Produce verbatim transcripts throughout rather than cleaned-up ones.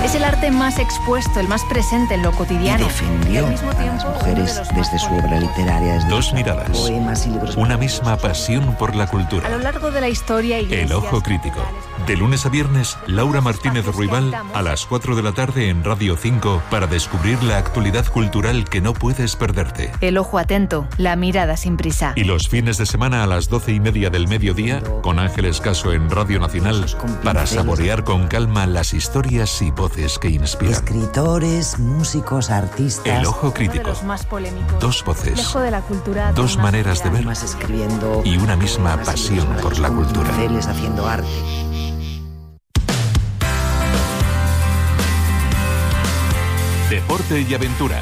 Es el arte más expuesto, el más presente en lo cotidiano. Y defendió y al mismo a tiempo, las mujeres uno de los desde más su obra literaria. Dos miradas, poemas y libros una misma pasión por la A cultura. lo largo de la historia, iglesias, El Ojo Crítico. De lunes a viernes, Laura Martínez Ruibal a las cuatro de la tarde en Radio cinco para descubrir la actualidad cultural que no puedes perderte. El ojo atento, la mirada sin prisa. Y los fines de semana a las doce y media del mediodía, con Ángeles Caso en Radio Nacional, para saborear con calma las historias y voces que inspiran. Escritores, músicos, artistas. El Ojo Uno de Crítico. los más polémicos. Dos voces, Lejos de la cultura, dos una maneras de ver Más escribiendo y una misma poemas y pasión libros por la con cultura. pinceles haciendo arte. Deporte y aventura.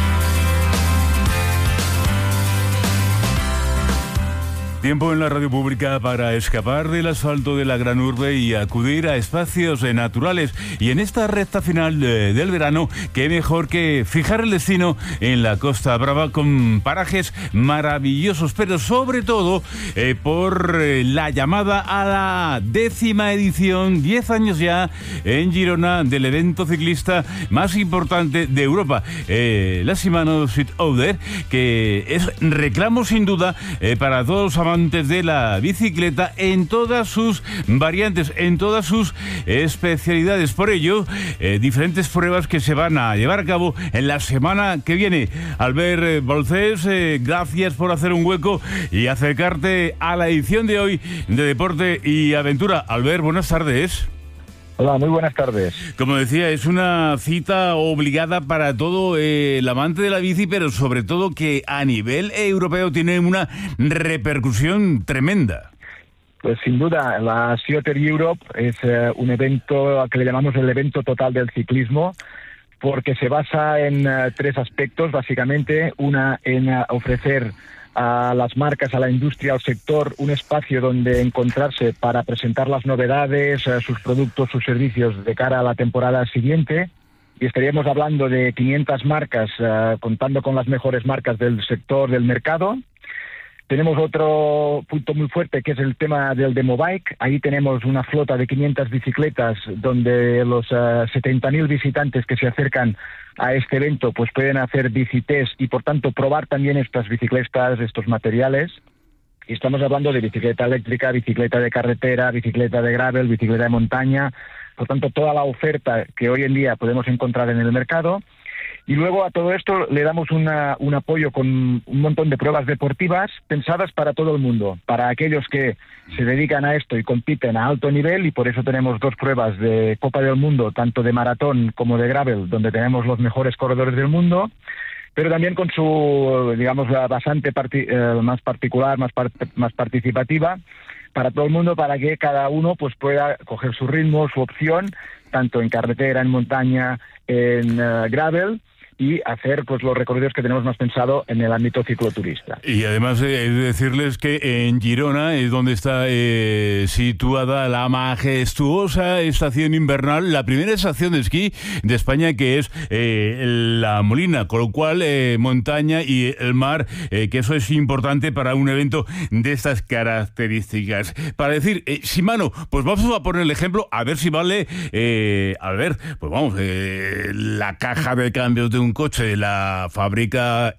Tiempo en la radio pública para escapar del asfalto de la gran urbe y acudir a espacios eh, naturales. Y en esta recta final de, del verano, qué mejor que fijar el destino en la Costa Brava con parajes maravillosos, pero sobre todo eh, por eh, la llamada a la décima edición, diez años ya, en Girona, del evento ciclista más importante de Europa, eh, la Shimano Swift Outer, que es reclamo sin duda eh, para todos los amantes de la bicicleta en todas sus variantes, en todas sus especialidades. Por ello, eh, diferentes pruebas que se van a llevar a cabo en la semana que viene. Albert Bolcés, eh, gracias por hacer un hueco y acercarte a la edición de hoy de Deporte y Aventura. Albert, buenas tardes. Hola, muy buenas tardes. Como decía, es una cita obligada para todo eh, el amante de la bici, pero sobre todo que a nivel europeo tiene una repercusión tremenda. Pues sin duda, la Cioter Europe es eh, un evento que le llamamos el evento total del ciclismo, porque se basa en uh, tres aspectos, básicamente. Una, en uh, ofrecer a las marcas, a la industria, al sector, un espacio donde encontrarse para presentar las novedades, uh, sus productos, sus servicios de cara a la temporada siguiente. Y estaríamos hablando de quinientas marcas, uh, contando con las mejores marcas del sector, del mercado. Tenemos otro punto muy fuerte, que es el tema del demo bike. Ahí tenemos una flota de quinientas bicicletas, donde los uh, setenta mil visitantes que se acercan a este evento pues pueden hacer bicitest y, por tanto, probar también estas bicicletas, estos materiales. Y estamos hablando de bicicleta eléctrica, bicicleta de carretera, bicicleta de gravel, bicicleta de montaña. Por tanto, toda la oferta que hoy en día podemos encontrar en el mercado. Y luego a todo esto le damos una, un apoyo con un montón de pruebas deportivas pensadas para todo el mundo, para aquellos que se dedican a esto y compiten a alto nivel, y por eso tenemos dos pruebas de Copa del Mundo, tanto de maratón como de gravel, donde tenemos los mejores corredores del mundo, pero también con su, digamos, la basante parti, eh, más particular, más, part, más participativa, para todo el mundo, para que cada uno pues pueda coger su ritmo, su opción, tanto en carretera, en montaña, en uh, gravel, y hacer pues los recorridos que tenemos más pensado en el ámbito cicloturista. Y además eh, he de decirles que en Girona es donde está eh, situada la majestuosa estación invernal, la primera estación de esquí de España, que es eh, La Molina, con lo cual eh, montaña y el mar, eh, que eso es importante para un evento de estas características. Para decir, eh, Shimano, pues vamos a poner el ejemplo, a ver si vale, eh, a ver, pues vamos, eh, la caja de cambios de un coche, la fábrica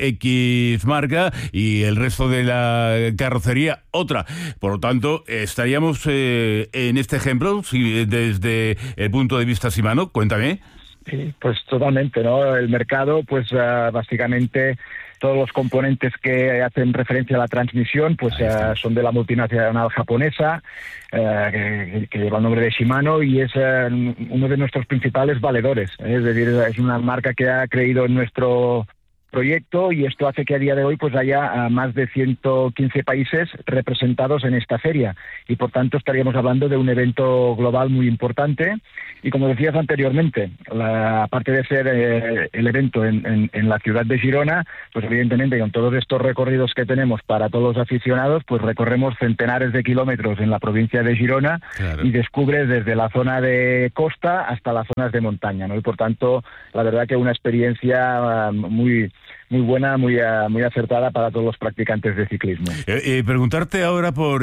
X marca, y el resto de la carrocería otra. Por lo tanto, estaríamos eh, en este ejemplo, si desde el punto de vista Shimano, cuéntame. Sí, pues totalmente, ¿no? El mercado, pues uh, básicamente todos los componentes que hacen referencia a la transmisión, pues uh, son de la multinacional japonesa, uh, que, que lleva el nombre de Shimano, y es uh, uno de nuestros principales valedores. ¿eh? Es decir, es una marca que ha creído en nuestro proyecto, y esto hace que a día de hoy pues haya uh, más de ciento quince países representados en esta feria, y por tanto estaríamos hablando de un evento global muy importante. Y como decías anteriormente, la, aparte de ser eh, el evento en, en, en la ciudad de Girona, pues evidentemente con todos estos recorridos que tenemos para todos los aficionados, pues recorremos centenares de kilómetros en la provincia de Girona. Claro. Y descubres desde la zona de costa hasta las zonas de montaña, ¿no? Y por tanto, la verdad que una experiencia uh, muy muy buena, muy, uh, muy acertada para todos los practicantes de ciclismo. Eh, eh, preguntarte ahora por,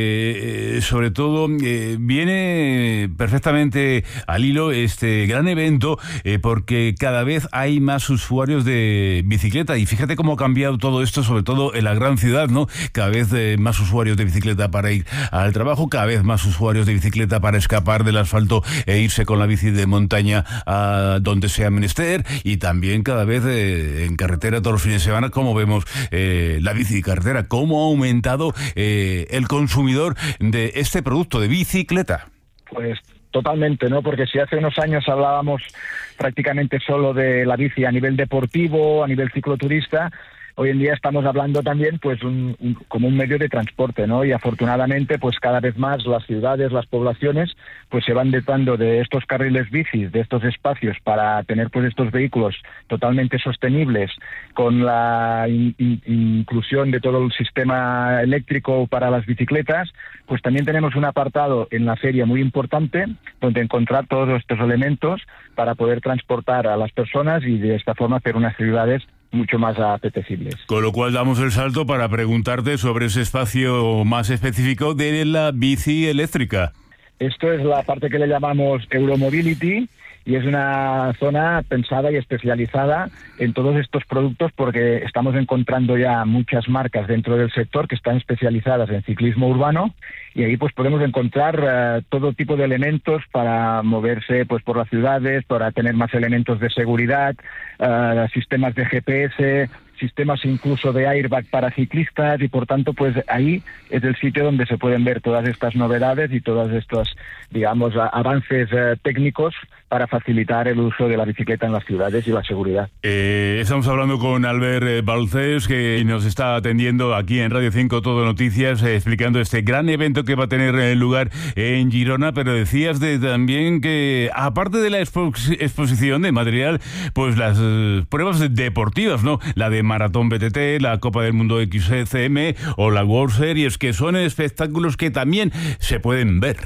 eh, sobre todo, eh, viene perfectamente al hilo este gran evento eh, porque cada vez hay más usuarios de bicicleta y fíjate cómo ha cambiado todo esto, sobre todo en la gran ciudad, ¿no? Cada vez eh, más usuarios de bicicleta para ir al trabajo, cada vez más usuarios de bicicleta para escapar del asfalto e irse con la bici de montaña a donde sea menester, y también cada vez eh, en carretera todos los fines de semana, como vemos eh, la bici de carretera, cómo ha aumentado eh, el consumidor de este producto de bicicleta. Pues totalmente, ¿no? Porque si hace unos años hablábamos prácticamente solo de la bici a nivel deportivo, a nivel cicloturista, hoy en día estamos hablando también pues un, un, como un medio de transporte, ¿no? Y afortunadamente pues cada vez más las ciudades, las poblaciones pues se van dotando de estos carriles bicis, de estos espacios para tener pues estos vehículos totalmente sostenibles, con la in, in, inclusión de todo el sistema eléctrico para las bicicletas. Pues también tenemos un apartado en la feria muy importante donde encontrar todos estos elementos para poder transportar a las personas y de esta forma hacer unas ciudades mucho más apetecibles. Con lo cual damos el salto para preguntarte sobre ese espacio más específico de la bici eléctrica. Esto es la parte que le llamamos Euromobility y es una zona pensada y especializada en todos estos productos porque estamos encontrando ya muchas marcas dentro del sector que están especializadas en ciclismo urbano y ahí pues podemos encontrar uh, todo tipo de elementos para moverse pues por las ciudades, para tener más elementos de seguridad, uh, sistemas de G P S, sistemas incluso de airbag para ciclistas y por tanto pues ahí es el sitio donde se pueden ver todas estas novedades y todos estos digamos avances eh, técnicos para facilitar el uso de la bicicleta en las ciudades y la seguridad. Eh, estamos hablando con Albert Balcells, que nos está atendiendo aquí en Radio cinco Todo Noticias, eh, explicando este gran evento que va a tener eh, lugar en Girona, pero decías de, también que aparte de la expo exposición de material, pues las eh, pruebas deportivas, ¿no? La de Maratón B T T, la Copa del Mundo X C M o la World Series, que son espectáculos que también se pueden ver.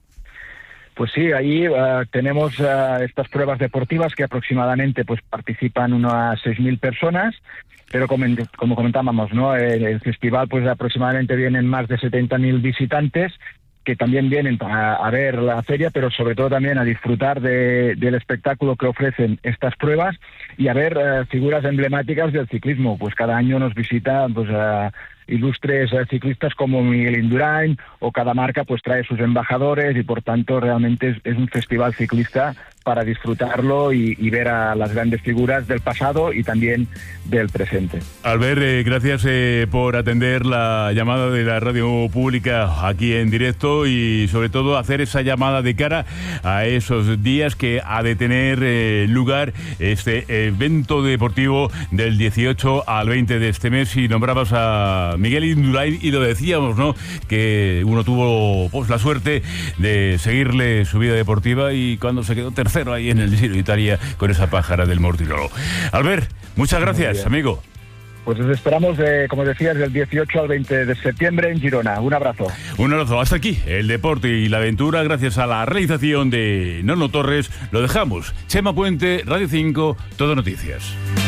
Pues sí, ahí uh, tenemos uh, estas pruebas deportivas que aproximadamente pues participan unas seis mil personas, pero como, como comentábamos, ¿no? El, el festival pues aproximadamente vienen más de setenta mil visitantes que también vienen a, a ver la feria, pero sobre todo también a disfrutar de, del espectáculo que ofrecen estas pruebas y a ver uh, figuras emblemáticas del ciclismo. Pues cada año nos visitan pues uh, ilustres uh, ciclistas como Miguel Indurain, o cada marca pues trae sus embajadores y por tanto realmente es, es un festival ciclista para disfrutarlo y, y ver a las grandes figuras del pasado y también del presente. Albert, eh, gracias eh, por atender la llamada de la radio pública aquí en directo y sobre todo hacer esa llamada de cara a esos días que ha de tener eh, lugar este evento deportivo del dieciocho al veinte de este mes. Y nombrabas a Miguel Indurain y lo decíamos, ¿no? Que uno tuvo pues la suerte de seguirle su vida deportiva y cuando se quedó tercero ahí en el Giro de Italia con esa pájara del Mortirolo. Albert, muchas gracias, amigo. Pues les esperamos, de, como decías, del dieciocho al veinte de septiembre en Girona. Un abrazo. Un abrazo. Hasta aquí el deporte y la aventura gracias a la realización de Nono Torres. Lo dejamos. Chema Puente, Radio cinco, Todo Noticias.